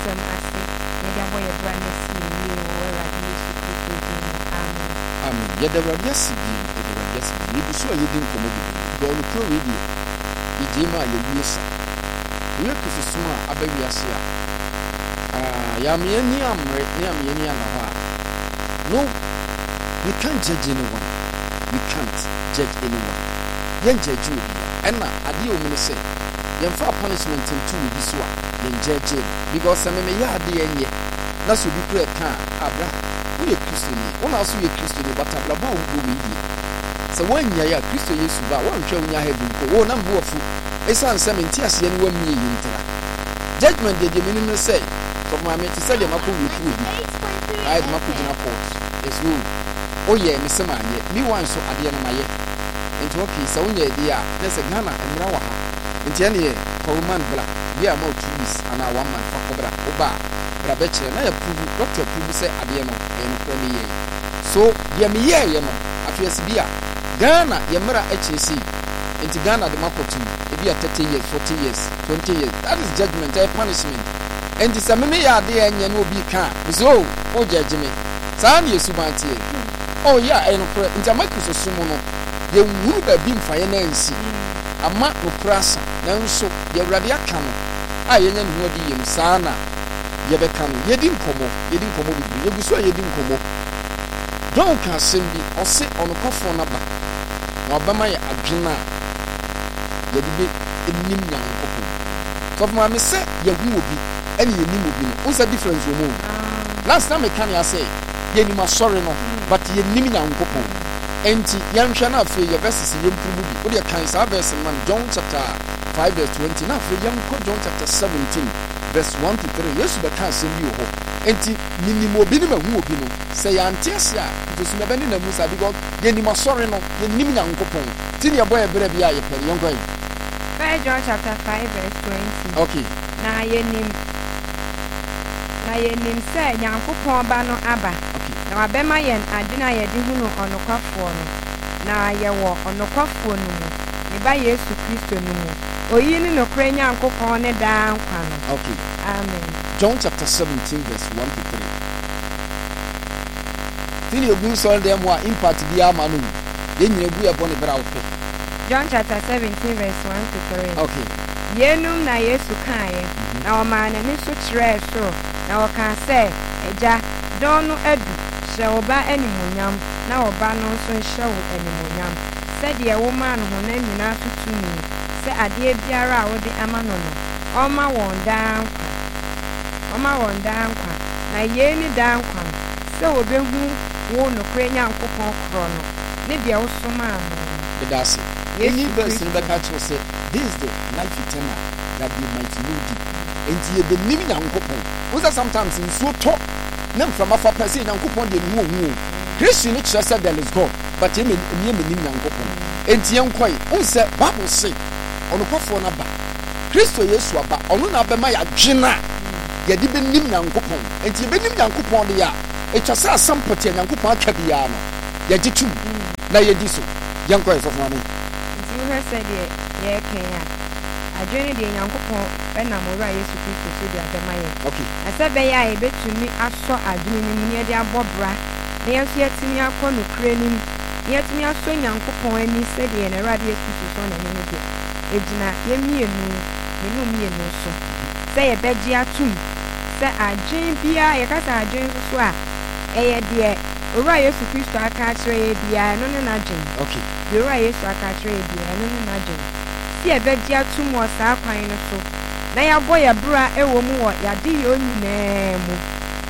fam ase yɛde abɔ yɛ bra na si yie wɔ Awurade Yesu Kristo din mu. Amen. Amen. Yɛde Awurade asi bi, yɛde Awurade asi bi. Yɛbi so a yɛdi nkɔmmɔ bebree. Gɔɔno pro radio. Yɛgyee ma a yɛwie sa. Woyɛ Kristosom a aba wiase a yɛameyɛni ammerɛ ne yɛameyɛni ana hɔ a no, we can't judge anyone. We can't judge anyone. Yen judge you. And adeɛ o mu ne sɛ yɛmfa punishment nto obi so a yɛn judge because sɛ me yɛ adeɛ nyɛ na so bi kura ka abra woyɛ Kristoni wona so yɛ Kristoni but abraba wo go yi sɛ wanya yɛ Kristo Yesu ba wɔnhwɛ wonya heaven ko wo na mboɔfo ɛsan sɛ mente aseɛ ne wamie yi ntira judgment de me ne sɛ of my mate said you mako wi ku bi ai mako gyina court yes wo oyɛ me sema anyɛ me wan so adeɛ no mayɛ enti okay sɛ wonya ade a na sɛ Ghana mmra wa ha enti ene yɛ Roman black bi a ma 2 weeks ana 1 month fa kobra oba bra be kyerɛ na yɛ prove doctor prove sɛ adeɛ no ɛyɛ no kwame yɛ so deɛ me yɛ no afeasi bi a Ghana yɛ mmra akyesi enti Ghana de makotu ebi a 30 years 40 years 20 years that is judgment punishment enti sɛ me yɛ adeɛ nyɛ no obi ka so o judge me saa ne Yesu bantie oh yeah ɛyɛ no kwɛ enti amakuso sumo no yɛ wuru ba bi mfa yɛ na nsi ama no krasa nanso yɛ Awurade aka no a yɛnya ne ho de yɛ saa na yɛbɛka no yɛdi nkɔmmɔ bibi yɛgu so a yɛdi nkɔmmɔ John ka asɛm bi ɔse ɔnokɔfoɔ no ba na ɔbɛma yɛ adwene a yɛde bɛ nim Nyankopɔn so for me sɛ yɛhu obi ɛne yɛnim obi no wo sɛ difference wɔ mu last time meka ne asɛ yɛnim asɔre no but yɛnim Nyankopɔn enti yɛnhwɛ na afei yɛbɛsese yɛmpurumu bi wode kan saa verse man John chapter 5 verse 20 na afei yɛnkɔ John chapter 17 verse 1 to 3 Yesu bɛka asɛm bi wɔ hɔ enti minim obi ne mahu obi no sɛ yɛante ase a ntosu yɛbɛne na mu sa because yɛnim asɔre no yɛnim Nyankopɔn ti ne yɛbɔ yɛbrɛ bi a yɛpɛ yɛnkɔ yi 1 John chapter 5 verse 20 okay na yɛnim sɛ Nyankopɔn ba no aba na wabɛma yɛn adwene a yɛde hu no ɔnokwafoɔ no na yɛwɔ ɔnokwafoɔ no mu ne ba Yesu Kristo no mu oyi ne nokora Nyankopɔn ne daa nkwa no okay amen John chapter 17 verse 1 to 3 tini ogun so dem wa impact bi ama no yɛnyina bu yɛbɔ ne bra wopɛ John chapter 17 verse 1 to 3 okay yenum na Yesu kae na ɔma n'ani so kyerɛɛ soro na ɔka sɛ agya dɔn no adu hyɛ wo ba animonyam na wo ba no nso nhyɛ wo animonyam sɛdeɛ wo maa no ho na nyinaa so tumi sɛ adeɛ biara a wode ama no no ɔma wɔn daa nkwa na yei ne daa nkwa no sɛ wɔbɛhu wo nokora Nyankopɔn korɔ no ne deɛ wo somaa no bedase any verse in the catch say this is the life eternal that we might know thee enti ye benim Nyankopɔn wo say sometimes in so talk nem from afa person Nyankopɔn de no hu Christian no kyerɛ sɛ there is God but ye menim Nyankopɔn enti ye nkɔe wo say Bible say ɔnokɔfoɔ na ba Kristo Yesu aba ɔno na bɛma yɛ adwena yɛde benim Nyankopɔn enti ye benim Nyankopɔn de ya etwa sɛ asampɔte Nyankopɔn aka biya no yɛgye tum na yɛdi so yɛnkɔe so fama nti wo hwɛ sɛ deɛ yɛkɛn a adwene deɛ Nyankopɔn bɛnam owura Yesu Kristo so de adama yɛ okay na sɛ bɛyɛ a yɛbɛtumi asɔ adwene no mu ne yɛde abɔ bra na yɛnso yɛtumi akɔ nokora no mu na yɛtumi asɔ Nyankopɔn ani sɛdeɛ na Awurade Yesu Kristo so na ne no deɛ ɛgyina yɛmmienu so sɛ yɛbɛgye atom sɛ adwene biara yɛkasa adwene so a ɛyɛ deɛ owura Yesu Kristo aka akyerɛ yɛ biara no ne n'adwene okay deɛ owura Yesu aka akyerɛ yɛ biara no ne n'adwene si yɛbɛgye atom wɔ saa kwan no so na yɛabɔ yɛ bra ɛwɔ mu wɔ yɛade yɛ nyinaa mu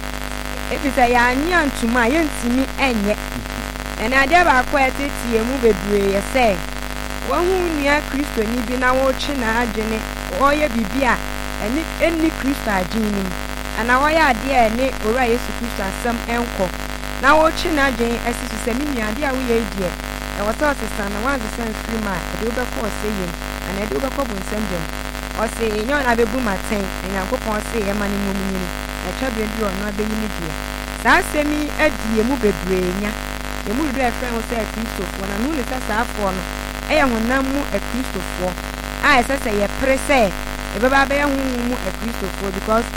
efisɛ yɛanye antoma a yɛntumi ɛnyɛ ɛna adeɛ baako a ɛtete yɛ mu bebree yɛ sɛ wɔhu nua Kristoni bi na wɔtwe n'adwene wɔyɛ biribi a ɛni Kristo adwene no mu ana wɔyɛ adeɛ a ɛne owura Yesu Kristo asɛm ɛnkɔ na wɔtwe n'adwene ɛsi so sɛ ne nua adeɛ a woyɛ deɛ ɛwɔ sɛ ɔsesa na wansesa mfiri mu a ɛde wobɛkɔ ɔsɛ yam ana ɛde wobɛkɔ bonsam gyam ɔsɛ ɛnyɛ ɔno abɛbu maten na Nyankopɔn sɛ yɛma ne mmom nyini ɛtwa berɛ bi ɔno abɛyi ne deɛ saa asɛm yi adi yɛ mu bebree nya yɛ mu dodo ɛfrɛ ho sɛ akristofoɔ na no ne sɛ saafoɔ no ɛyɛ honam mu akristofoɔ a ɛsɛ sɛ yɛpere sɛ ɛbɛba abɛyɛ honhom mu akristofoɔ because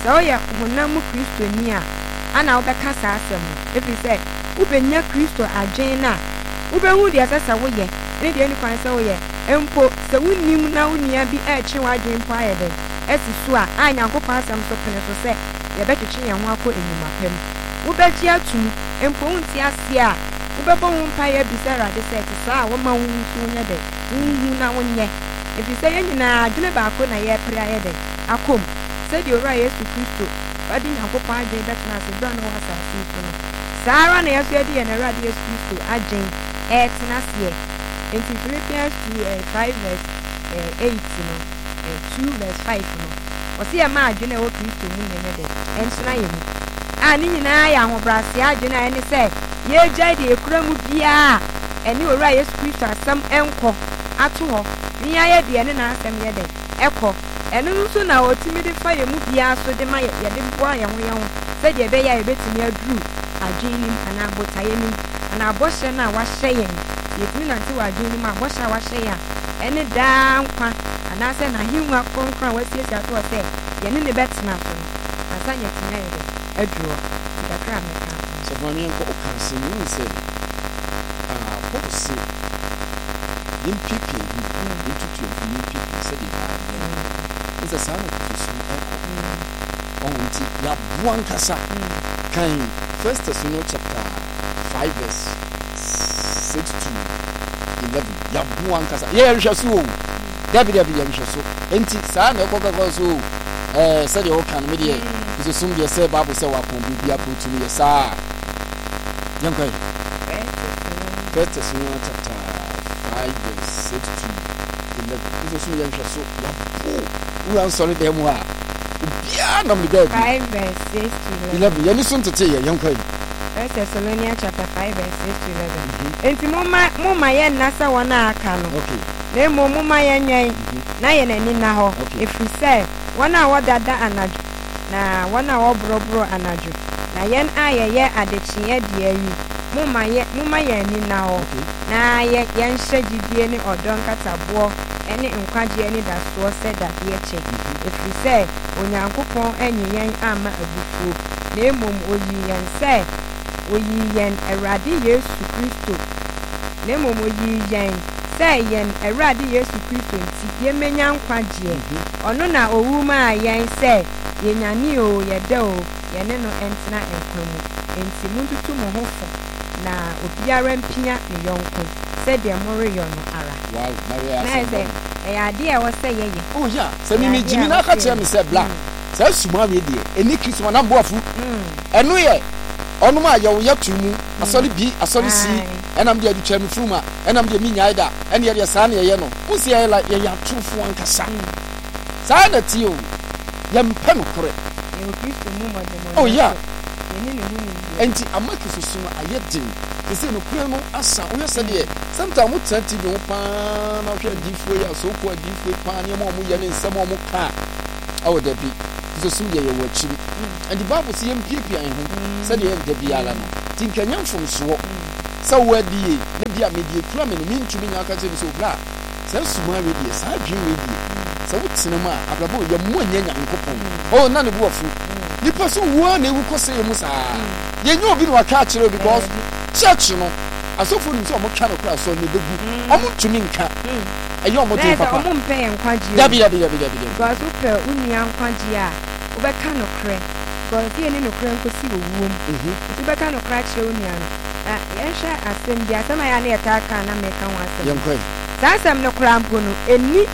so ya honam Kristo ni a ana wobɛka saa asɛm efi sɛ wobɛnya Kristo adwen na wobɛhu deɛ sɛ wo yɛ ne deɛ ni kwan sɛ wo yɛ empo sɛ wonnim na wonia bi ɛkye wadwen po ayɛ dɛ esi so a Nyankopɔn asɛm so pene so sɛ yɛbɛtwetwe yɛn ho akɔ enyumapɛm wobɛgye atum empo wonti ase a wobɛbɔ wo mpaeɛ bi sɛ Awurade sɛ te saa a wɔma wo nso nyɛ dɛ wo na wonyɛ efi sɛ yɛn nyinaa adwene baako na yɛpere ayɛ dɛ akom sɛdeɛ owura Yesu Kristo wadi Nyankopɔn adwen bɛtena ase bra no wɔ asase so no saa ara na yɛso yɛde yɛn Awurade Yesu Kristo adwen ɛtena aseɛ enti Philippians 5 verse 8 no 2 verse 5 no ɔsi yɛ ma adwene ɛwɔ Kristo mu nyɛ dɛ ɛntena yɛ mu a ne nyinaa yɛ ahobrɛase adwene a ɛne sɛ yɛgyae deɛ ekura mu biara ɛne owura Yesu Kristo asɛm ɛnkɔ ato hɔ ne yɛayɛ deɛ ne n'asɛm yɛ dɛ ɛkɔ ɛno nso na otimi de fa yɛ mu biara so de ma yɛde boa yɛn ho sɛdeɛ ɛbɛyɛ a yɛbɛtumi aduru adwene nim anaa botaeɛ nim anaa bɔhyɛ no a wahyɛ yɛn yɛtumi nante wɔ adwene nim a bɔhyɛ a wahyɛ yɛn a ɛne daa nkwa anaasɛ n'ahengua kronkron a wasiesie ato hɔ sɛ yɛne ne bɛtena so no asa yɛtumi ayɛ dɛ aduru hɔ kakra mɛka sɔfɔni yɛn kɔ ɔkansi mu n sɛ Paul se yɛn pipi yɛn tutu yɛn pipi sɛdeɛ baa yɛn n sɛ saa na tutu so ɛkɔ ɔhun ti yaboa nkasa kan 1 Thessalonians chapter 5 verse 6 to 11 yaboa nkasa yɛhwɛ so o dabi yɛhwɛ so enti saa na ɛkɔ kakɔ so sɛdeɛ ɔka no medeɛ nso deɛ sɛ Bible sɛ wakɔn biribi aprotu no yɛ saa yankɔ 1 Thessalonians chapter 5 verse 6 to 11 nso so yɛhwɛ so yabo wura nsɔre dɛ mu a obiara nam ne baabi 5 verse 6 to 11 yɛni so ntete yɛ yankɔ 1 Thessalonians chapter 5 verse 6 to 11 enti moma yɛ nna sɛ wɔn a aka no na emu moma yɛ nyɛn na yɛ n'ani na hɔ efiri sɛ wɔn a wɔdada anadwo na wɔn a wɔborɔborɔ anadwo na yɛn a yɛyɛ adekyeɛ deɛ yi moma yɛ ani na hɔ na yɛn hyɛ gyidie ne ɔdɔ nkataboɔ ɛne nkwagyeɛ ne dasoɔ sɛ dadeɛ kyɛ efiri sɛ Onyankopɔn ɛnye yɛn ama abufuo na emom oyi yɛn Awurade Yesu Kristo na emom oyi yɛn sɛ yɛn Awurade Yesu Kristo nti yɛmenya nkwagyeɛ ɔno na owu maa yɛn sɛ yɛnyane o yɛda o yɛne no ɛntena nkwa mu enti muntutu mo ho fo na obiara mpia ne yɔnko sɛdeɛ moreyɔ no ara na ɛsɛ ɛyɛ adeɛ a ɛwɔ sɛ yɛyɛ oh ya sɛ mimi gyimi na aka kyerɛ me sɛ bla sɛ suma we deɛ ɛni Kristo na mboafo ɛno yɛ ɔnom a yɛwo yɛto mu asɔre bi asɔre si ɛnam deɛ adutwa me furu mu a ɛnam deɛ menyae da ɛne yɛdeɛ saa ne yɛyɛ no wo sɛ yɛyɛ yɛyɛ atorofoɔ ankasa saa na tie o yɛmpɛ no korɛ oh ya enti amake soso no ayɛ den ɛsɛ no korɛ no asa woyɛ sɛdeɛ sometime mo tena TV ho paa na wohwɛ adiifoɔ yi a so wokɔ adiifoɔ yi paa nneɛma a ɔmoyɛ ne nsɛm a ɔmo kaa ɛwɔ da bi soso yɛyɛ wɔ akyiri and the Bible sɛ yɛmpiapia yɛn ho sɛdeɛ yɛnda biara no nti nkanyɛ mfomsoɔ sɛ woadie na bia medie kura me no mentumi nya aka kyerɛ me sɛ obra saa suma wedie saa adwene wedie sɛ wotena mu a abrabɔ yɛmmoa nyɛ Nyankopɔn oh na ne bo afu nipa so wua na ewu kɔsɛ yɛ mu saa yɛnyɛ obi na waka akyerɛ because church no asɔfo nim sɛ ɔmo ka no kora so ne begu ɔmo tumi nka ɛyɛ ɔmo de papa ɔmo mpɛ yɛn nkwagye dabi because wopɛ unia nkwagye a wobɛka no korɛ because yɛ ne no korɛ nkosi wɔ wuom nti wobɛka no korɛ akyerɛ unia no na yɛnhwɛ asɛm bi asɛm a yɛ ne yɛtaa ka na mɛka ho asɛm yɛnkɔ saa asɛm no koraa mpo no ɛni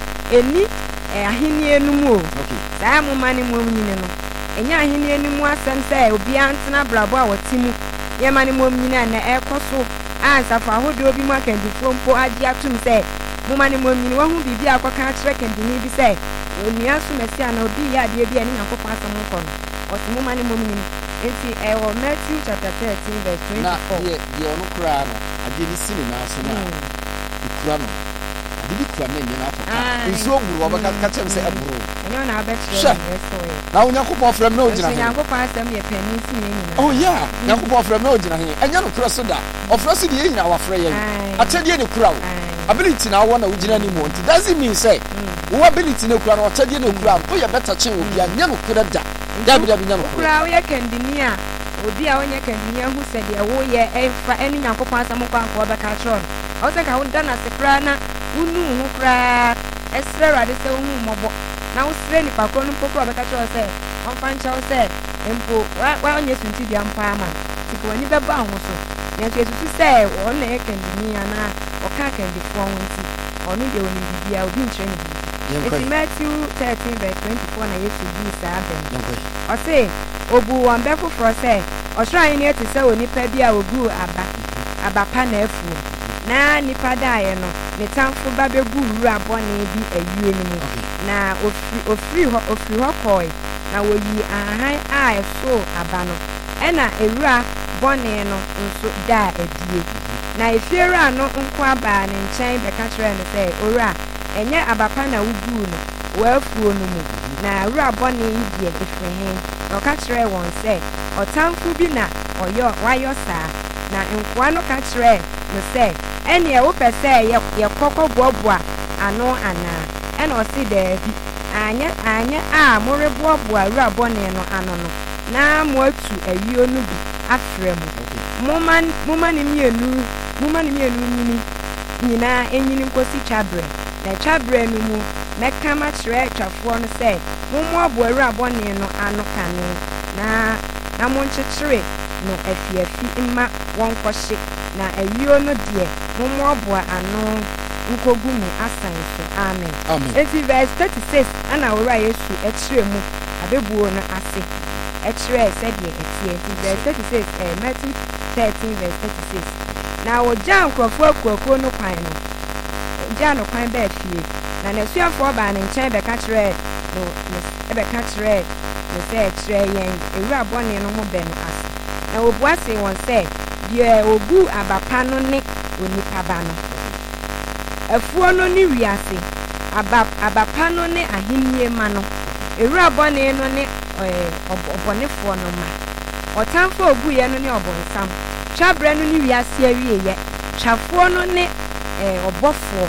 ahenni no mu o saa moma ne mu nyine no ɛnyɛ ahenni no mu asɛm sɛ obiara ntena brabɔ a wɔte mu yɛma ne mu nyine na ɛkɔ so ansafo ahodoɔ bi mu akandifoɔ mpo agye atom sɛ moma ne mu nyine wahu biribi a akɔka akyerɛ kandini bi sɛ onua so masi ana obi yɛ adeɛ bi a ne Nyankopɔn asɛm nkɔ no ɔte moma ne mu nyine enti ɛwɔ Matthew chapter 13 verse 24 na deɛ ɔno koraa no adeɛ ne si ne naa so no a ɛkura no bibi kura na nyina afɔ nsuo buru wɔbɛka ka kyerɛ sɛ ɛburu ɛnyɛ na abɛkyerɛ na Onyankopɔn frɛm na ogyina he Onyankopɔn asɛm yɛ panin si yɛn nyina oh yeah Onyankopɔn frɛm na ogyina he ɛnyɛ no kura so da ɔfrɛ so de yɛn nyina wafrɛ yɛn akyɛdeɛ ne kura wo ability na awɔ na wogyina ne mu nti doesn't mean sɛ wo ability ne kura no ɔkyɛdeɛ ne kura wo yɛ better kyɛn obi a nyɛ no kura da dabi nyam kura wo ye kandini a obi a onye kandini hu se de wo ye emfa enu Nyankopon asam kwa anko be ka chron o se ka wo dana se kura na unu hu kura esre rade se hu mobo na wo sre ni pakro no pokro be ka chron se on fan chaw se empo wa onye sunti dia mpa ama tiko wani be ba ho so na so esusu se wo na ye kandini ana o ka kandifo ho nti onu de oni bibia obi nkyere ni bibia Matthew 13 verse 24 na Yesu bi sa ben o se obu wan be foforo se osran ni eti se onipa bi a ogu aba pa na afuo na nipa daaye no ne tamfo ba begu wuru abone bi ayue ni mu na ofri ho koi na woyi ahan a eso aba no ena ewura bone no nso da adie na efiera no nko aba ne nkyɛn bɛka kyerɛ no sɛ owura enye abapa na wugu no wafuo no mu na ewura bone yi die efrehe na ɔka kyerɛ wɔn sɛ ɔtamfo bi na wayɔ saa na nkoa no ka kyerɛ no sɛ ɛne wo pɛ sɛ yɛ kɔkɔ boaboa ano ana ɛna ɔsi daabi anya a moreboaboa ewura bone no ano no na mo atu awio no bi afrɛ mu moma ne mienu nyina enyini nkosi chabre na chabre no mu meka ma kyerɛ twafoɔ no sɛ mommoaboa ewura bone no ano kane na mo nkyekere no afiafi mma wɔn kɔhye na awio no deɛ mommoaboa ano nkogu mu asan so amen eti verse 36 ana owura Yesu ɛkyerɛ mu abebuo no ase ɛkyerɛ sɛdeɛ ɛteɛ eti verse 36 Matthew 13 verse 36 na ogya nkrɔfoɔ akuakuo no kwan no ogya no kwan bɛɛ fie na n'asuafoɔ baa ne nkyɛn bɛka kyerɛ no sɛ kyerɛ yɛn ewura bɔne no ho bɛ no ase na obua se wɔn sɛ deɛ ogu abapa no ne onipa ba no afuo no ne wiase abapa no ne ahennie ma no ewura bɔne no ne ɔbɔnefoɔ no ma ɔtamfo ogu yɛ no ne ɔbɔnsam twabrɛ no ne wiase awieyɛ twafoɔ no ne ɔbɔfoɔ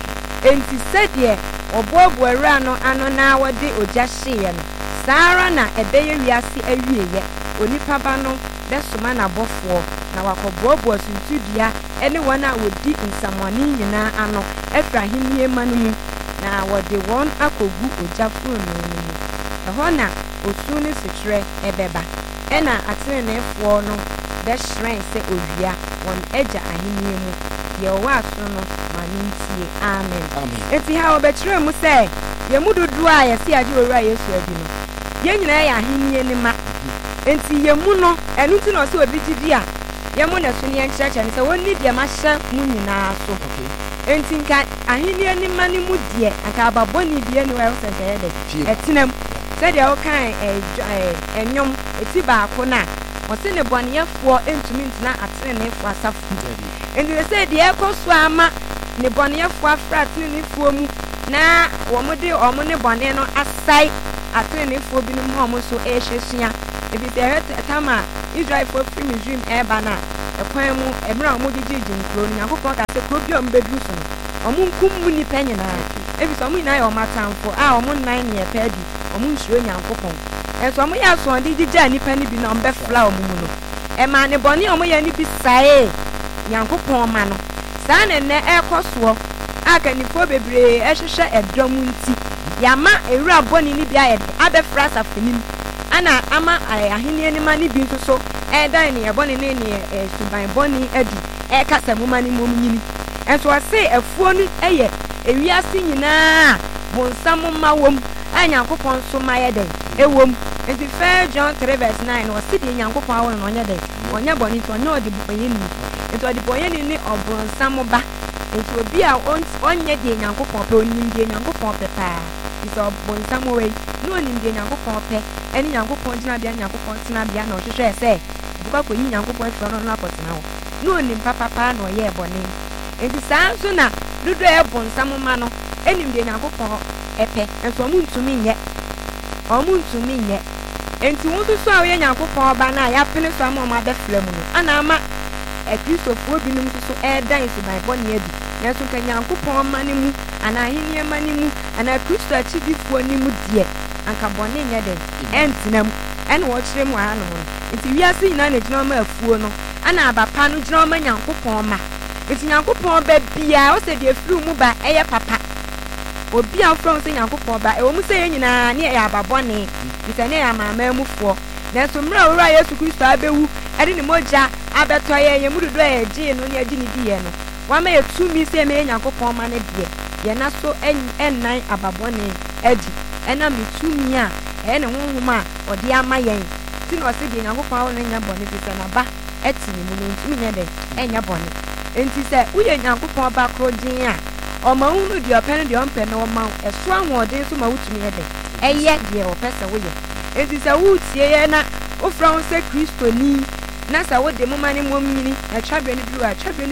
enti sɛdeɛ ɔboaboa ewura no ano na wɔde ogya hyeeɛ no saara na ɛbɛyɛ wiase awieyɛ onipa ba no bɛsoma n'abɔfoɔ na wakɔboaboa suntudua ɛne wɔn a wodi nsamɔne nyinaa ano ɛfiri ahennie ma no mu na wɔde wɔn akɔgu ogya fononoo no mu ɛhɔ na osu ne sikyerɛ ɛbɛba ɛna ateneneefoɔ no bɛhyerɛn sɛ owia wɔn agya ahennie mu deɛ ɔwɔ aso no ma ne ntie amen enti ha wɔbɛkyerɛ mu sɛ yɛn mu dodoɔ a yɛsi agye owura Yesu adi no yɛn nyinaa yɛ ahennie ne ma enti yɛn mu no ɛno nti na ɔsɛ obi gyidi a yɛn mu na so ne yɛn kyerɛkyerɛ ne sɛ wɔnni deɛ mahyɛ mu nyinaa so enti nka ahennie ne ma ne mu deɛ anka ababɔne bie ne wɔyɛ sɛ nkɛyɛ dɛ ɛtenam sɛdeɛ wokan ɛnwom eti baako na ɔse ne bɔneyɛfoɔ ntumi ntena ateneneefoɔ asafo enti sɛ deɛ ɛkɔ so ama ne bɔneyɛfoɔ afra ateneneefoɔ mu na wɔn de wɔn ne bɔne no asai ateneneefoɔ bi no mu wɔn so ɛrehyɛhyia ebi sɛ ɛhɛ tam a Israelfoɔ firi Misraim ɛreba na ɛkwan mu ɛmira wɔn gyegyegye nkuro no Nyankopɔn ka sɛ kuro bi a wɔn bɛduru so no wɔn nkum mu nipa nyinaa ebi sɛ wɔn nyinaa yɛ wɔn atamfo a wɔn nan ne ɛpɛ adi wɔn nhyiro Nyankopɔn ɛnso wɔn yɛ asoɔden gyegye nipa no bi na wɔn bɛfla wɔn mu no ɛma ne bɔne a wɔn yɛ no bi sae Nyankopɔn ma no saa na nnɛ ɛrekɔ soɔ a kannifoɔ bebree ɛhyehyɛ ɛdɔm nti yama ewura bɔne ne bi ayɛ abɛfra asafonim ana ama ahennie ne ma ne bi nso so ɛdan ne ɛbɔne ne suban bɔne adi ɛkasa mu ma ne mu nyini ɛnso ɔse afuo no ɛyɛ ewiase nyinaa bonsam ma wom a Nyankopɔn so ma yɛ dɛn ɛwom nti 1 John 3 verse 9 ɔse deɛ Nyankopɔn awɔ no ɔnyɛ dɛn ɔnyɛ bɔne nti ɔnyɛ ɔde bɔyɛni nti ɔde bɔyɛni ne ɔbonsam ba nti obi a ɔnyɛ deɛ Nyankopɔn pɛ onim deɛ Nyankopɔn pɛ paa nti ɔbonsam wei ne onim deɛ Nyankopɔn pɛ ɛne Nyankopɔn gyinabea Nyankopɔn tenabea na ɔhwehwɛ sɛ ɔbɛkɔ akɔyi Nyankopɔn afiri ɔno no akɔtena hɔ ne onim papapaa na ɔyɛ bɔne nti saa nso na dodoɔ yɛ bonsam ma no ɛnim deɛ Nyankopɔn ɛpɛ nso ɔmo ntumi nyɛ enti wɔn nso a wɔyɛ Nyankopɔn ba na yɛapene so ama ɔmo abɛfrɛ mu no ana ama akristofoɔ binom nso so ɛɛdan suban bɔne adi nanso nka Nyankopɔn ma ne mu ana ahennie ma ne mu ana kristo akyidifoɔ ne mu deɛ anka bɔne nyɛ dɛn ɛntenam ɛna wɔkyerɛ mu ha no nti wiase nyinaa na gyina ma afuo no ana abapa no gyina ma Nyankopɔn ma nti Nyankopɔn ba bia o se de afiri mu ba ɛyɛ papa obi a from se Nyankopɔn ba ɛwɔ mu se yɛ nyinaa ne ɛyɛ ababɔne nti ne yɛ amama mufoɔ nanso mmerɛ owura Yesu Kristo abewu ɛde ne mogya abɛtɔ yɛ mu dodo a yɛgye no ne yɛgye ne di yɛ no wama yɛtumi se me Nyankopɔn ma ne deɛ yɛna so ɛnnan ababɔne adi ɛna metumi a ɛyɛ ne honhom a ɔde ama yɛn ti na ɔse deɛ Nyankopɔn awo no nya bɔne fi sɛ naba ɛte ne mu no ntumi nyɛ dɛ ɛnya bɔne enti sɛ woyɛ Nyankopɔn ba koro din a ɔma wo no deɛ ɔpɛ no deɛ ɔmpɛ no ɔma ɛso ahoɔden so ma wotumi yɛ dɛ ɛyɛ deɛ ɔpɛ sɛ woyɛ enti sɛ wotie yɛ na wofra wo sɛ Kristoni na sɛ wode moma ne mmom nyini na twabere no duru a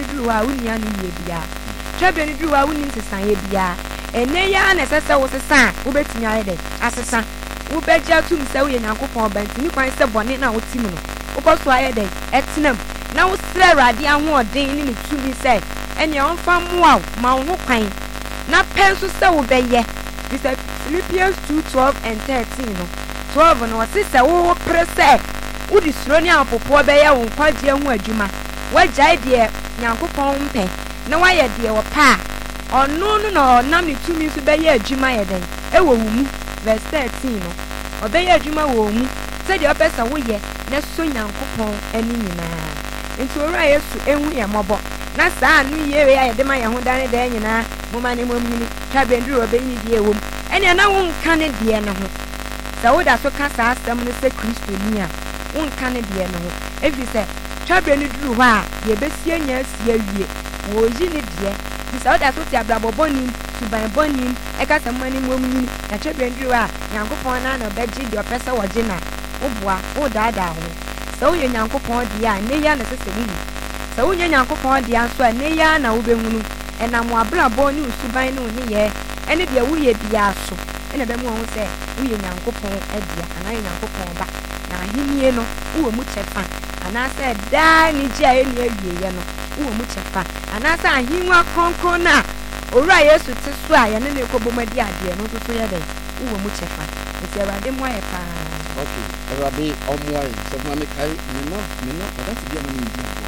wonia no yie biara twabere no duru a wonim sesaeɛ biara ɛnɛ yɛ na ɛsɛ sɛ wo sesa a wobɛtumi ayɛ dɛ asesa wobɛgye atom sɛ woyɛ Nyankopɔn ba nti ne kwan sɛ bɔne na wotim no wokɔ so ayɛ dɛ ɛtenam na wosrɛ Awurade ahoɔden ne ne tumi sɛ ɛnea ɔmfa mmoa wo ma wo ho kwan na pɛ nso sɛ wobɛyɛ fi sɛ Philippians 2:12 and 13 no 12 no wɔse sɛ wo pere sɛ wode suro ne apopoɔ bɛyɛ wo nkwagyeɛ ho adwuma wagyae deɛ Nyankopɔn mpɛ na wayɛ deɛ wɔpɛ a ɔno no na ɔnam ne tumi nso bɛyɛ adwuma yɛ dɛn ɛwɔ wo mu verse 13 no ɔbɛyɛ adwuma wɔ wo mu sɛdeɛ ɔpɛ sɛ woyɛ na so Nyankopɔn ani nyinaa nti owura Yesu ehu yɛ mmɔbɔ na saa no yie we a yɛde ma yɛn ho dane dɛ nyinaa moma ne mom nyini twabere nduru ɔbɛyi deɛ wɔ mu ɛnea na wonka ne deɛ ne ho sɛ woda so ka saa asɛm no sɛ Kristoni a wonka ne deɛ ne ho ɛfiri sɛ twabere no duru hɔ a yɛbɛsie nya asie awie wɔyi ne deɛ nti sɛ woda so te abrabɔbɔnim subanbɔnim ɛka sɛ moma ne mom nyini na twabere nduru hɔ a Nyankopɔn na ɔbɛgye deɛ ɔpɛ sɛ wɔgye na woboa wodaadaa ho sɛ woyɛ Nyankopɔn deɛ a ne yɛ na sɛ sɛ woyi sɛ wonyɛ Nyankopɔn deɛ nso a ne yɛ na wobɛhunu ɛnam abrabɔ ne usuban ne wo ne yɛ ɛne deɛ woyɛ biara so ɛna bɛmu ho sɛ woyɛ Nyankopɔn adia anaa Nyankopɔn ba na ahennie no wowɔ mu kyɛfa anaasɛ daa ne gye a ɛne awieɛ no wowɔ mu kyɛfa anaasɛ ahenwa kronkron no a owura Yesu te so a yɛne ne kɔbɔ mu adi adeɛ no nso so yɛ dɛ wowɔ mu kyɛfa nti Awurade mmoa yɛ paa okay Awurade ɔmmoa yɛ sɛ ma mekae mena ɔdafo bia no ne yɛdi abɔ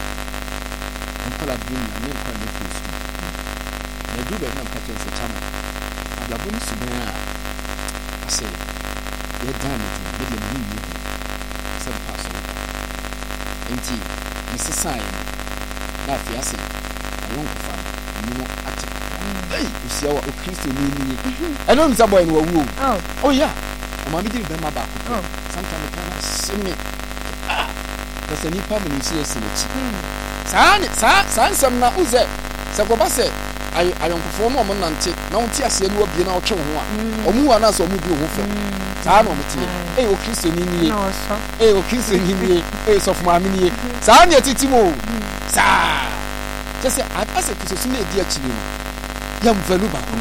nkɔla dum na ne nkɔla ne fi su na du bɛ na mpakyɛ sɛ chama ablabo no suban a asɛ yɛ dan ne tin ne deɛ ne yi yi sɛ mpa so enti ne sesae na afei asɛ ayɔnkofa no mu ate ei usia wa o Kristoni ni ɛno nim sɛ bɔyɛ no wawu oh yeah ɔma me di bɛma baako sometime kana seme kasa nipa mu ne si n'akyi saa nsɛm na uzɛ sɛ kɔba sɛ ayɔnkofoɔ no ɔmo nante na wonte aseɛ no wabie na ɔtwe ho a ɔmo hu anaasɛ ɔmo bi ho fɛ saa na ɔmo tie o Kristoni nie o Kristoni nie sɔfo maame nie saa ne atiti mu saa kyɛ sɛ asɛ Kristo na edi akyiri no yɛmfa no baako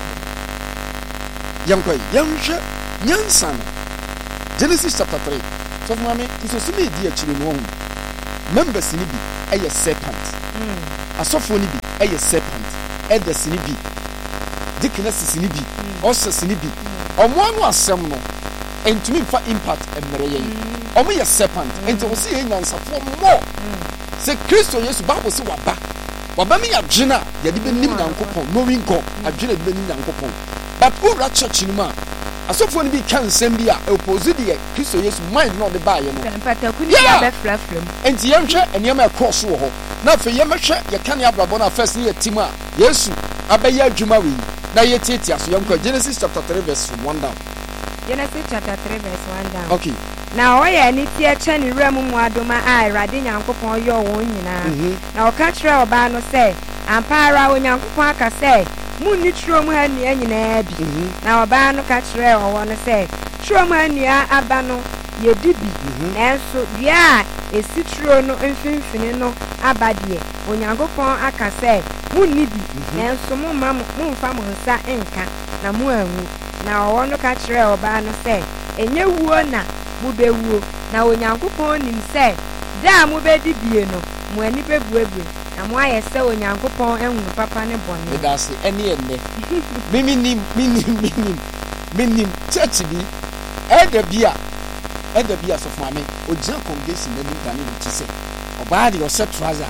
yɛnkɔ yɛnhwɛ nyansa no Genesis chapter 3 sɔfo maame Kristo na edi akyiri no ɔmo members ni bi ɛyɛ serpent asɔfoɔ ni bi ɛyɛ serpent elders ni bi deaconesses ni bi ushers ni bi ɔmo ano asɛm no entumi mfa impact mmerɛ yɛn ɔmo yɛ serpent enti wo se yɛ nyansafoɔ mmɔ sɛ Kristo Yesu Bible se waba mi adwena yɛde bɛnim Nyankopɔn knowing God adwena de bɛnim Nyankopɔn but owura church ni mu a asɔfoɔ ni bi ka nsɛm bi a opposite deɛ Kristo Yesu mind na ɔde baayɛ no enti yɛnhwɛ nneɛma ɛkɔɔ so wɔ hɔ na afei yɛmɛhwɛ yɛka ne abrabɔ no a first ne yɛtim a Yesu abɛyɛ adwuma wei na yɛtiatia so yɛnkɔ Genesis chapter 3 verse 1 down Genesis chapter 3 verse 1 down okay na ɔyɛ ne tie kyɛ ne wura mu adoma a Awurade Nyankopɔn yɛ wɔn nyinaa na ɔka kyerɛ ɔbaa no sɛ ampa ara Onyankopɔn aka sɛ munni turo mu ha nnua nyinaa bi na ɔbaa no ka kyerɛ ɔwɔ no sɛ turo mu ha nnua aba no yɛdi bi nanso dua a esi turo no mfimfini no aba deɛ Onyankopɔn aka sɛ munni bi nanso mumfa mo nsa nka na mu anwu na ɔwɔ no ka kyerɛ ɔbaa no sɛ enye wuo na mubewuo na Onyankopɔn nim sɛ da mubedi bie no mo ani bebuebue na mo ayɛ sɛ Onyankopɔn ehunu papa ne bɔne medase ɛne ɛnɛ minim church bi ɛda bi a ɛda bi asɔfo ame ogyina congregation n'anim dane ne ti sɛ ɔbaa de ɔhyɛ trouser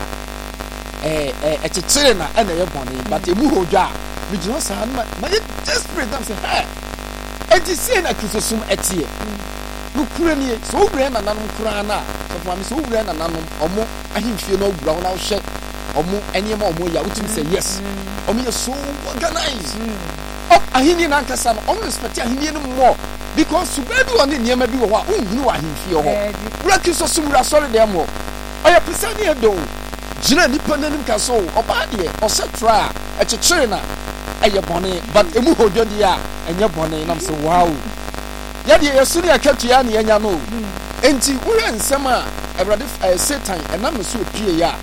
ɛkyekyere na ɛna ɛyɛ bɔne but emu hɔ dwa a megyina saa no ma yɛ desperate nam sɛ hɛ ɛgye sie na kristosom ɛteɛ no kura nie sɛ wowura nananom koraa no a sɔfo ame sɛ wowura nananom ɔmo ahemfie no awura wo na wohwɛ ɔmo nneɛma ɔmo yɛ a wotumi sɛ yes ɔmo yɛ so organized ahenni nankasa no ɔmo respect ahenni no mmɔ because suba bi wɔ ne nneɛma bi wɔ hɔ a wonhunu wɔ ahemfie hɔ wura kristosom wura sɔre dɛm hɔ ɔyɛ pesa ne ɛdɔ gyina nipa n'anim ka so ɔbaa deɛ ɔhyɛ tra a ɛkyekyere na ɛyɛ bɔne but emu hɔ dwa deɛ a ɛnyɛ bɔne nam sɛ wow yɛdeɛ yɛso ne akatua ne yɛnya no enti wohwɛ nsɛm a awurade satan ɛnam no so epie yɛ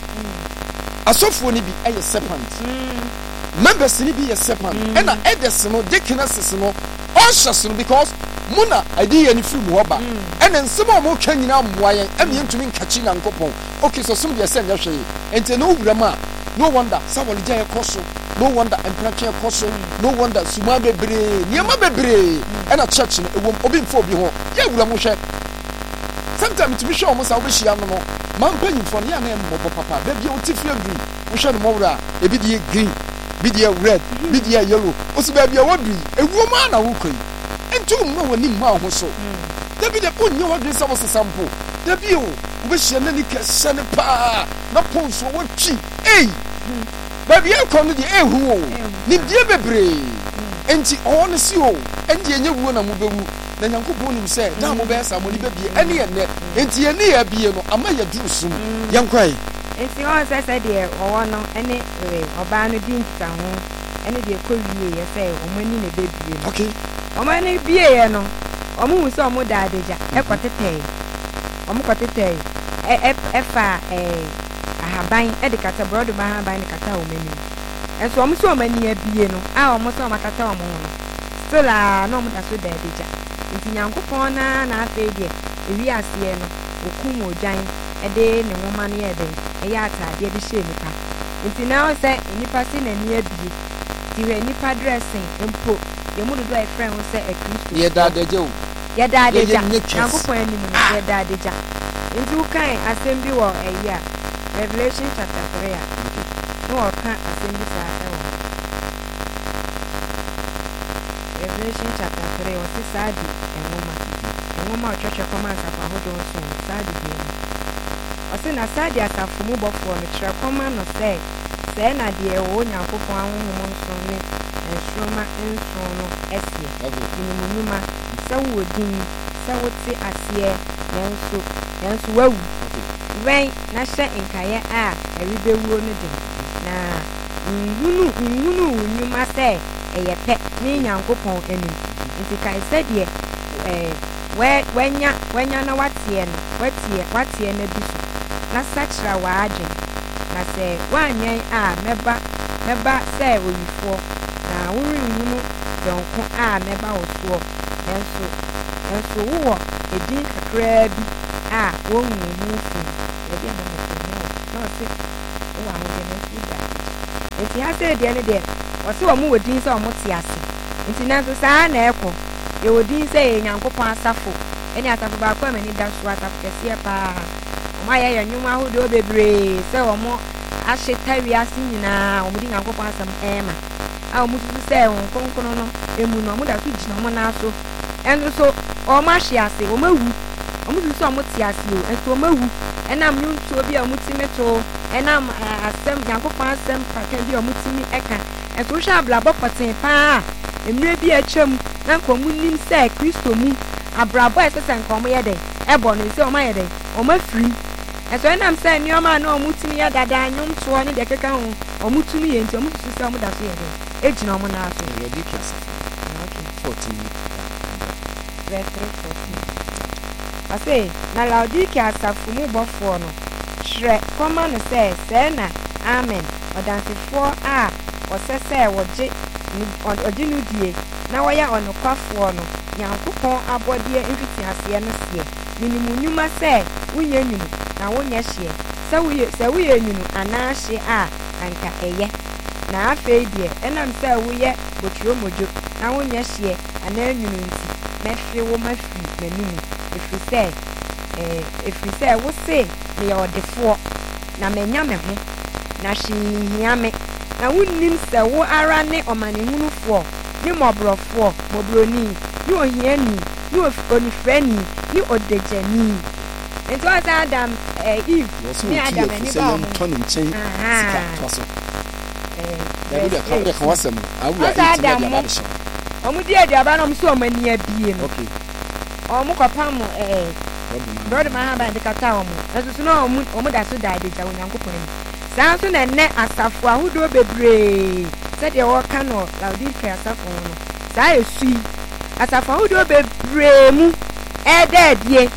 a asɔfoɔ no bi ɛyɛ serpent members no bi yɛ serpent ɛna elders no deaconesses no ɔnhyɛ so no because mu na adi yɛ ne firi mu hɔ ba ɛna nsɛm a wɔtwa nyinaa mmoa yɛn ɛna yɛntumi nkakyi Nyankopɔn okay so som deɛ sɛ nyɛ hwee enti na owura mu a no wonder sɛ wɔlegya yɛkɔ so no wonder mpratwe yɛkɔ so no wonder suma bebree nneɛma bebree ɛna church no ɛwɔ obi mfa obi ho yɛ wura mu hwɛ sometimes tumi hwɛ ɔmo sa wobɛhyia no no ma mpanyimfoɔ no yɛ na ɛmmɔbɔ papa baabi a wote fie green wohwɛ no mmɔwura a ebi deɛ green bi deɛ red bi deɛ yellow osi baabi a wɔdui ewuo mu a na wokɔ yi enti womma w'anim ma wo ho so dabi de wonyɛ w'adwene sɛ wosesa mpo dabi o wobɛhyia n'ani kɛhyɛ ne paa na pɔnso wɔtwi ei baabi ɛkɔ no deɛ ɛhu o nimdeɛ bebree enti ɔwɔ no si o ɛnti ɛnyɛ wuo na mobɛwu na Nyankopɔn nim sɛ da mobɛyɛ saa mo ne bɛbie ɛne yɛ nnɛ enti yɛne yɛ abie no ama yɛduru som yɛnkwae enti ɔwɔ sɛ deɛ ɔwɔ no ɛne ɔbaa no di nkitaho ɛne deɛ kɔ wie yɛ sɛ ɔmo ani na ɛbɛbie no okay ɔmo ani bie yɛ no ɔmo hu sɛ ɔmo da adagya ɛkɔtetɛe ɔmo kɔtetɛe ɛfa ahaban ɛde kata borɔdoma ahaban ne kata ɔmo anim ɛnso ɔmo sɛ ɔmo ani abie no a ɔmo sɛ ɔmo akata ɔmo ho no still a na ɔmo da so da adagya nti Nyankopɔn na afei deɛ ewi aseɛ no okum odwan ɛde ne nwoma no yɛ den ɛyɛ ataadeɛ de hyɛ nipa nti na sɛ nipa si n'ani abie ti hwɛ nipa dressing mpo yɛmu dodo a ɛfrɛ ho sɛ Kristo yɛda adagya o yɛda adagya Nyankopɔn anim no yɛda adagya nti wokan asɛm bi wɔ ɛyi a Revelation chapter 3 a na wɔka asɛm bi saa ɛwɔ Revelation chapter 3 wɔsi saa di ɛnwoma a ɔtwɛtwɛ kɔma asafo ahodoɔ nso saa di bi no ɔsi na saa di asafo mu bɔfoɔ no kyerɛ kɔma no sɛ sɛɛ na deɛ ɛwɔ Nyankopɔn ahohom nso ne nsoroma nson no ɛseɛ nimunuma sɛ wowɔ din sɛ wote aseɛ nanso wawu wɛn na hyɛ nkaeɛ a ɛrebɛwuo no den na nhunu wo nnwuma sɛ ɛyɛ pɛ ne Nyankopɔn anim nti kae sɛdeɛ wanya na wateɛ no wateɛ no bi so na sakyera w'adwen na sɛ woanyɛn a mɛba sɛ oyifoɔ na worenhunu dɔnko a mɛba wo soɔ nanso wowɔ edin kakraa bi a wɔnhu ho fi ɛbi a na ɔse wowɔ ahodeɛ na nso da nti ha sɛ deɛ no deɛ ɔse wɔn wɔ din sɛ wɔn te ase nti nanso saa na ɛkɔ yɛwɔ din sɛ yɛ Nyankopɔn asafo ɛne asafo baako a m'ani da so asafo kɛseɛ paa wɔn ayɛ nnwuma ahodoɔ bebree sɛ wɔn ahye tawiase nyinaa wɔn de Nyankopɔn asɛm ɛɛma a wɔn susu sɛ wɔn kronkron no emu no wɔn da so gyina wɔn nan so ɛnso so wɔn ahye ase wɔn awu wɔn susu sɛ wɔn te ase o ɛnso wɔn awu ɛnam nnwontoɔ bi a wɔn ti meto ɛnam asɛm Nyankopɔn asɛm kakra bi a wɔn ti mi ɛka ɛnso wohwɛ abrabɔ pɔtee paa mmerɛ bi atwam na nka wɔn nim sɛ Kristo mu abrabɔ ɛsɛ sɛ nka wɔn yɛ dɛ ɛbɔ no sɛ wɔn ayɛ dɛ wɔn afiri ɛnso ɛnam sɛ nneɛma a na wɔn ti yɛ dada nnwontoɔ ne deɛ keka ho wɔn ti yɛ nti wɔn susu sɛ wɔn da so yɛ dɛ egyina wɔn nan so. Ready class 14 verse 3:14 ɔse na Laodikea asafo mu bɔfoɔ no kyerɛ kɔma no sɛ sɛɛ na amen ɔdansefoɔ a ɔsɛ sɛ ɔgye no die na wɔyɛ ɔnokwafoɔ no Nyankopɔn abɔdeɛ mfitiaseɛ no seɛ menim nnwuma sɛ wonyɛ nwunu na wonyɛ hyeɛ sɛ woyɛ nwunu anaa hye a anka ɛyɛ na afei deɛ ɛnam sɛ woyɛ boturo modwo na wonyɛ hyeɛ anaa nwunu nti mɛhwe wo mafiri m'anim efiri sɛ wo se me ɔdefoɔ na menya me ho na hia me na wonnim sɛ wo ara ne ɔmanehunufoɔ ne mɔborɔni ne ohiani ne onifrani ne odegyani nti ɔsɛ Adam Eve ne Adam ani ba ɔmo tɔn nkyɛn sika twaso David ya ka wasɛm awura Adam ya mo ɔmo di aduaba na ɔmo so ɔmo ani abie no okay ɔmo kɔpam brother man ha de kata ɔmo ɛsoso na ɔmo da so da adagya Onyankopɔn ni saa nso na ɛnɛ asafo ahodoɔ bebree sɛdeɛ wɔka no Laodicea asafo no saa esu yi asafo ahodoɔ bebree mu ɛda adie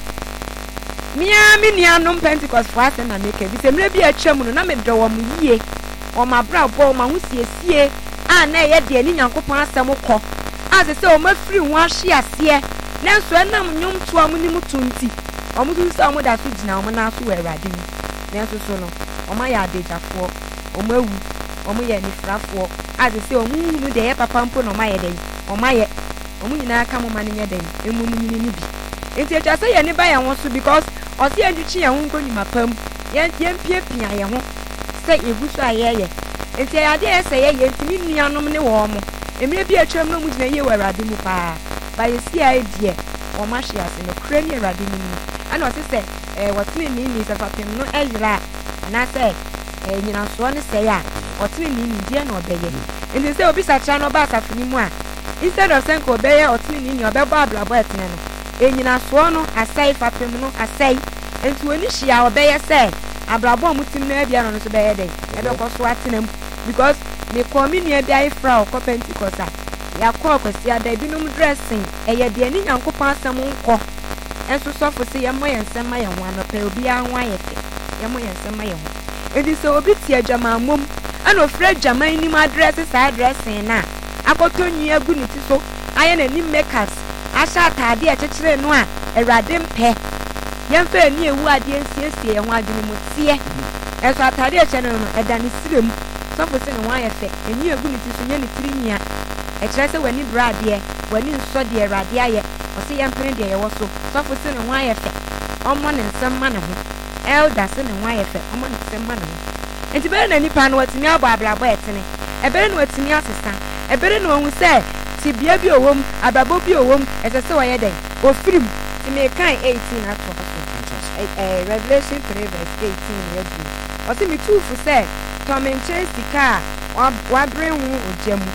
mia me nuanom Pentecost fo asɛm na meka bi sɛ mmerɛ bi atwa mu no na medɔ wɔ mo yie ɔmo abrabɔ ɔmo ahosiesie a na ɛyɛ deɛ ne Nyankopɔn asɛm kɔ asɛ sɛ ɔmo afiri ho ahye aseɛ nanso ɛnam nnwomto a ɔmo nim to nti ɔmo so sɛ ɔmo da so gyina ɔmo nan so wɔ Awurade mu nanso so no ɔmo ayɛ adagyafoɔ ɔmo awu ɔmo yɛ nifrafoɔ asɛ sɛ ɔmo hunu deɛ ɛyɛ papa mpo na ɔmo ayɛ dɛn ɔmo ayɛ ɔmo nyinaa ka mo ma no nyɛ dɛn emu no nyini bi nti atwa sɛ yɛ ne ba yɛn ho so because ɔsɛ yɛn twitwi yɛn ho nkɔ nima pam yɛn piapia yɛn ho sɛ egu so a yɛyɛ nti ɛyɛ adeɛ ɛsɛ yɛyɛ nti ne nuanom ne wɔn mo mmerɛ bi atwam no mu gyina yie wɔ Awurade mu paa ba yɛsi a ɛdeɛ wɔn ahye ase no kura ne Awurade mu mu ɛna ɔte sɛ wɔtene ne sɛ fapem no ɛyera anaasɛ nyinasoɔ ne sɛe a ɔtene ne deɛ na ɔbɛyɛ nti sɛ obi sakra no ɔba asafo no mu a instead of sɛ nka ɔbɛyɛ ɔtene ne ɔbɛbɔ abrabɔ ɛtene no nyinasoɔ no asɛe fapem no asɛe nti wɔn ni hyia ɔbɛyɛ sɛ abrabɔ a mutim na ebia no so bɛyɛ dɛ ɛbɛkɔ so atena mu because me community bi ayefra ɔkɔ Pentecost a yakɔ kwasi ada binom dressing ɛyɛ deɛ ne Nyankopɔn asɛm nkɔ ɛnso sɔfo sɛ yɛmmɔ yɛn nsɛm ma yɛn ho anɔpɛ obiara ho ayɛ fɛ yɛmmɔ yɛn nsɛm ma yɛn ho edi sɛ obi tie adwamammom ɛna ofira adwaman nim adresse saa dressing na akɔtɔ nwi agu ne ti so ayɛ n'anim makeup ahyɛ ataade a kyekyere no a Awurade mpɛ yɛmfa ani ewu adeɛ nsiesie yɛn ho adwene mu teɛ ɛso ataade a kyɛ no no ɛda ne sire mu sɔfo sɛ ne ho ayɛ fɛ ani agu ne ti so nyɛ ne tiri nia ɛkyerɛ sɛ w'ani bra adeɛ w'ani nsɔ deɛ Awurade ayɛ ɔsɛ yɛmpene deɛ yɛwɔ so sɔfo sɛ ne ho ayɛ fɛ ɔmmɔ ne nsɛm ma ne ho elda sɛ ne ho ayɛ fɛ ɔmmɔ ne nsɛm ma ne ho nti bɛrɛ na nipa no watumi abɔ abrabɔ ɛtene ɛbɛrɛ na watumi asesa ɛbɛrɛ na ohun sɛ tibia bi owom abrabɔ bi owom ɛsɛ sɛ wɔyɛ dɛn ofirim ti mekan 18 ato so Revelation 3 verse 18 yɛdu ɔsɛ me tuufo sɛ tɔmenkyerɛ sika a wabere ho ogya mu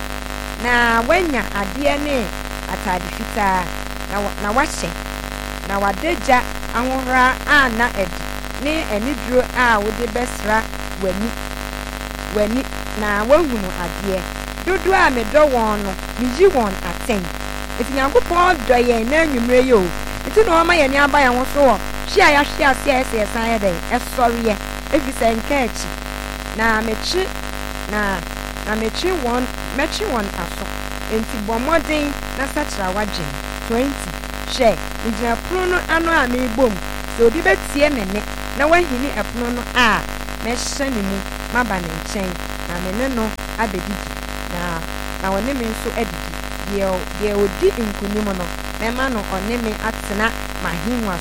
na wanya adeɛ ne atade fitaa na wahyɛ na wadagya ahohora a na adi ne aniduro a wode bɛsra w'ani na wahunu adeɛ dodo a medɔ wɔn no meyi wɔn atɛn eti Nyankopɔn dɔ yɛn na anwummerɛ yi o eti na ɔma yɛn aba yɛn ho so wɔ hye a yɛahye ase a ɛsɛ yɛsan yɛ dɛ ɛsɔreɛ efi sɛ nka akyi na mɛkyi wɔn aso enti bɔ mmɔden na sakyera wadwen 20 hwɛ egyina pono no ano a meebom sɛ obi bɛtie me ne na wahini ɛpono no a mɛhyɛ ne mu maba ne nkyɛn na me ne no abɛdidi na wɔne me nso adidi deɛ odi nkonim no mɛma no ɔne me atena m'ahengua